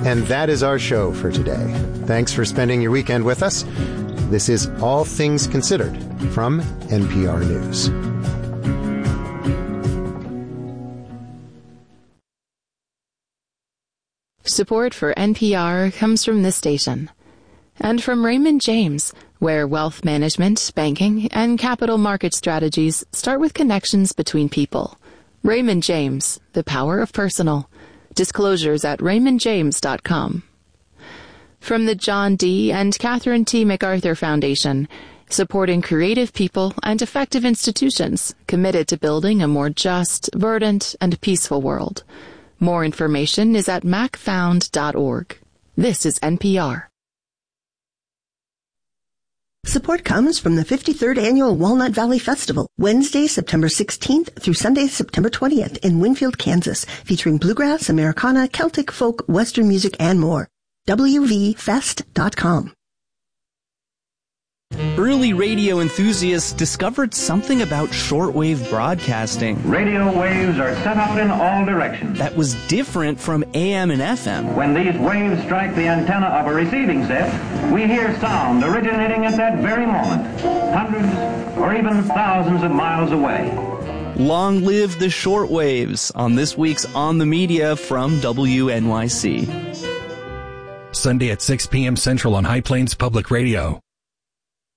And that is our show for today. Thanks for spending your weekend with us. This is All Things Considered from NPR News. Support for NPR comes from this station and from Raymond James, where wealth management, banking, and capital market strategies start with connections between people. Raymond James, the power of personal. Disclosures at raymondjames.com. From the John D. and Catherine T. MacArthur Foundation, supporting creative people and effective institutions committed to building a more just, verdant, and peaceful world. More information is at macfound.org. This is NPR. Support comes from the 53rd Annual Walnut Valley Festival, Wednesday, September 16th through Sunday, September 20th in Winfield, Kansas, featuring bluegrass, Americana, Celtic, folk, Western music, and more. wvfest.com. Early radio enthusiasts discovered something about shortwave broadcasting. Radio waves are sent out in all directions. That was different from AM and FM. When these waves strike the antenna of a receiving set, we hear sound originating at that very moment, hundreds or even thousands of miles away. Long live the shortwaves on this week's On the Media from WNYC. Sunday at 6 p.m. Central on High Plains Public Radio.